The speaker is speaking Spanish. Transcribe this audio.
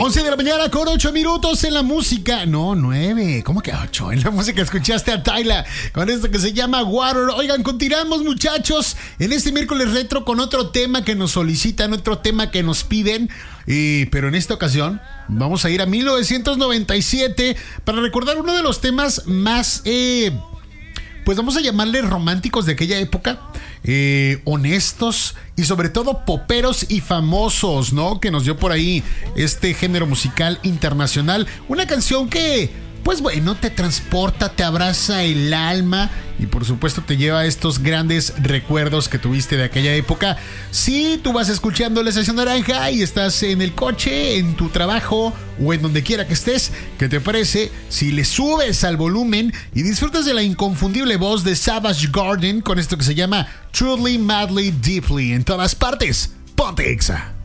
11 de la mañana con 8 minutos en la música. No, 9. ¿Cómo que 8? En la música escuchaste a Tyla con esto que se llama Water. Oigan, continuamos, muchachos, en este miércoles retro con otro tema que nos solicitan, otro tema que nos piden. Pero en esta ocasión vamos a ir a 1997 para recordar uno de los temas más, pues vamos a llamarle románticos de aquella época. Honestos y sobre todo poperos y famosos, ¿no? Que nos dio por ahí este género musical internacional. Una canción que, pues bueno, te transporta, te abraza el alma y por supuesto te lleva a estos grandes recuerdos que tuviste de aquella época. Si tú vas escuchando La Estación Naranja y estás en el coche, en tu trabajo o en donde quiera que estés, ¿qué te parece si le subes al volumen y disfrutas de la inconfundible voz de Savage Garden con esto que se llama Truly, Madly, Deeply? En todas partes, ponte Exa.